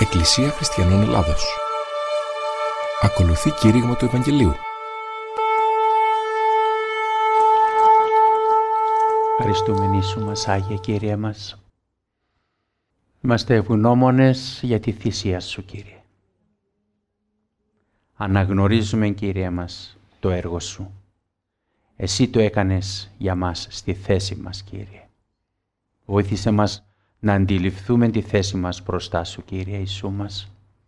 Εκκλησία Χριστιανών Ελλάδος. Ακολουθεί κήρυγμα του Ευαγγελίου. Χριστούμενοι σου μας, Άγιε Κύριε μας. Είμαστε ευγνώμονες για τη θυσία σου, Κύριε. Αναγνωρίζουμε, Κύριε μας, το έργο σου. Εσύ το έκανες για μας στη θέση μας, Κύριε. Βοήθησε μας να αντιληφθούμε τη θέση μας μπροστά σου, Κύριε Ιησού μας.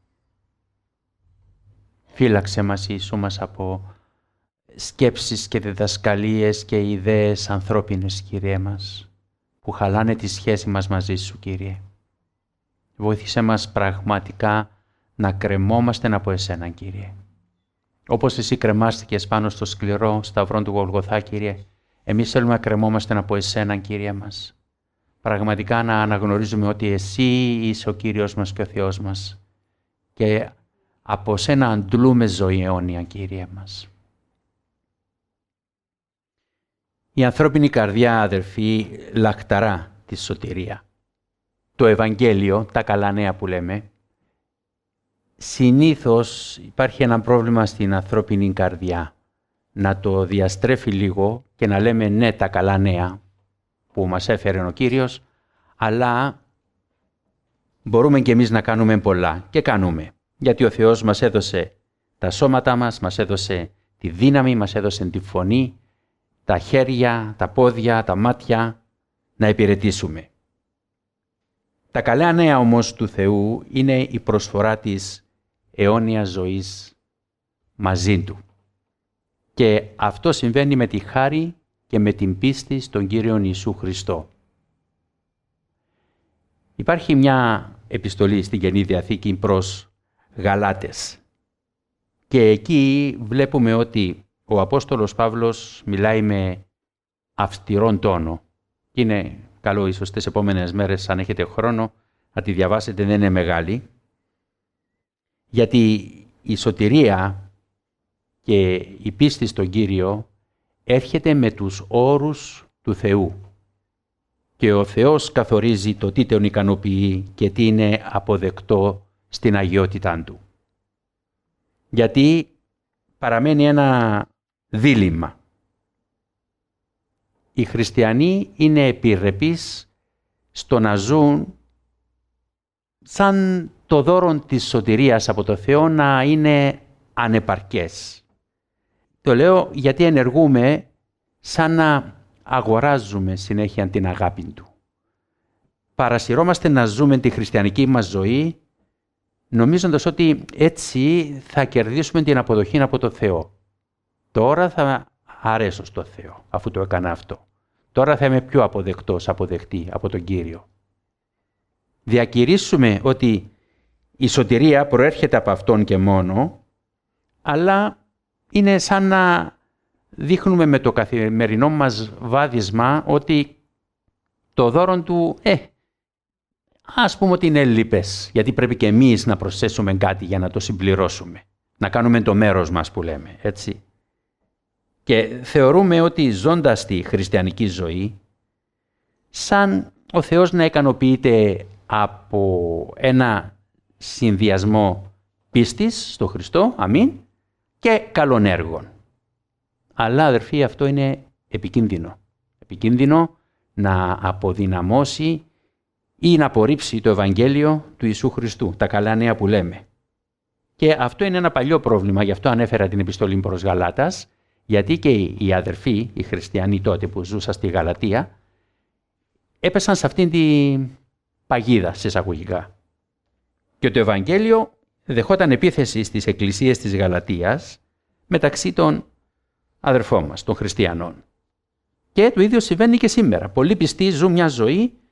Φύλαξε μας, Ιησού μας, από σκέψεις και διδασκαλίες και ιδέες ανθρώπινες, Κύριε μας, που χαλάνε τη σχέση μας μαζί σου, Κύριε. Βοήθησε μας πραγματικά να κρεμόμαστε από εσένα, Κύριε. Όπως εσύ κρεμάστηκες πάνω στο σκληρό σταυρό του Γολγοθά, Κύριε, εμείς θέλουμε να κρεμόμαστε από εσένα, Κύριε μας. Πραγματικά να αναγνωρίζουμε ότι εσύ είσαι ο Κύριος μας και ο Θεός μας και από σένα αντλούμε ζωή αιώνια, Κύριε μας. Η ανθρώπινη καρδιά, αδερφοί, λαχταρά τη σωτηρία. Το Ευαγγέλιο, τα καλά νέα που λέμε, συνήθως υπάρχει ένα πρόβλημα στην ανθρώπινη καρδιά. Να το διαστρέφει λίγο και να λέμε ναι τα καλά νέα που μας έφερε ο Κύριος, αλλά μπορούμε και εμείς να κάνουμε πολλά και κάνουμε. Γιατί ο Θεός μας έδωσε τα σώματα μας έδωσε τη δύναμη, μας έδωσε τη φωνή, τα χέρια, τα πόδια, τα μάτια, να υπηρετήσουμε. Τα καλά νέα όμως του Θεού είναι η προσφορά της αιώνιας ζωής μαζί Του. Και αυτό συμβαίνει με τη χάρη και με την πίστη στον Κύριον Ιησού Χριστό. Υπάρχει μια επιστολή στην Καινή Διαθήκη προς Γαλάτες και εκεί βλέπουμε ότι ο Απόστολος Παύλος μιλάει με αυστηρόν τόνο. Είναι καλό ίσως τις επόμενες μέρες, αν έχετε χρόνο, να τη διαβάσετε, δεν είναι μεγάλη. Γιατί η σωτηρία και η πίστη στον Κύριο έρχεται με τους όρους του Θεού. Και ο Θεός καθορίζει το τι τον ικανοποιεί και τι είναι αποδεκτό στην αγιότητά Του. Γιατί παραμένει ένα δίλημμα. Οι χριστιανοί είναι επιρρεπείς στο να ζουν σαν το δώρο της σωτηρίας από το Θεό να είναι ανεπαρκές. Το λέω γιατί ενεργούμε σαν να αγοράζουμε συνέχεια την αγάπη Του. Παρασυρώμαστε να ζούμε τη χριστιανική μας ζωή νομίζοντας ότι έτσι θα κερδίσουμε την αποδοχή από το Θεό. Τώρα θα αρέσω στο Θεό αφού το έκανα αυτό. Τώρα θα είμαι πιο αποδεκτός, αποδεκτή από τον Κύριο. Διακηρύσουμε ότι η σωτηρία προέρχεται από Αυτόν και μόνο, αλλά είναι σαν να δείχνουμε με το καθημερινό μας βάδισμα ότι το δώρο Του, ας πούμε ότι είναι λίπες, γιατί πρέπει και εμείς να προσθέσουμε κάτι για να το συμπληρώσουμε. Να κάνουμε το μέρος μας που λέμε, έτσι. Και θεωρούμε ότι ζώντας τη χριστιανική ζωή, σαν ο Θεός να ικανοποιείται από ένα συνδυασμό πίστης στο Χριστό, αμήν, και καλών έργων. Αλλά, αδερφοί, αυτό είναι επικίνδυνο. Επικίνδυνο να αποδυναμώσει ή να απορρίψει το Ευαγγέλιο του Ιησού Χριστού, τα καλά νέα που λέμε. Και αυτό είναι ένα παλιό πρόβλημα, γι' αυτό ανέφερα την επιστολή προς Γαλάτας, γιατί και οι αδερφοί, οι χριστιανοί τότε που ζούσαν στη Γαλατία, έπεσαν σε αυτήν την παγίδα, σε εισαγωγικά. Και το Ευαγγέλιο δεχόταν επίθεση στις εκκλησίες της Γαλατίας μεταξύ των αδερφών μας, των χριστιανών. Και το ίδιο συμβαίνει και σήμερα. Πολλοί πιστοί ζουν μια ζωή